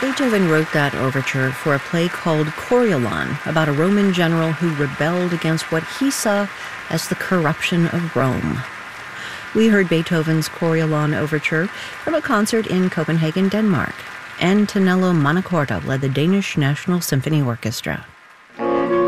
Beethoven wrote that overture for a play called Coriolan, about a Roman general who rebelled against what he saw as the corruption of Rome. We heard Beethoven's Coriolan overture from a concert in Copenhagen, Denmark. Antonello Montecorto led the Danish National Symphony Orchestra.